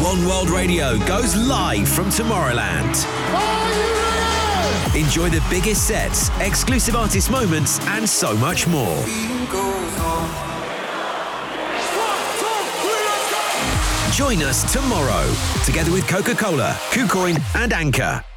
One World Radio goes live from Tomorrowland. Enjoy the biggest sets, exclusive artist moments, and so much more. Join us tomorrow, together with Coca-Cola, KuCoin and Anchor.